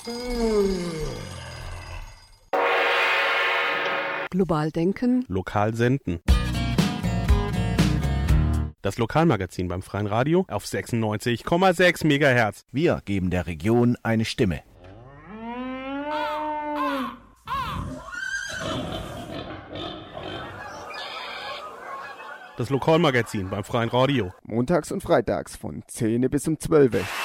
Global denken. Lokal senden. Das Lokalmagazin beim Freien Radio auf 96,6 MHz. Wir geben der Region eine Stimme. Das Lokalmagazin beim Freien Radio. Montags und freitags von 10 bis um 12 Uhr.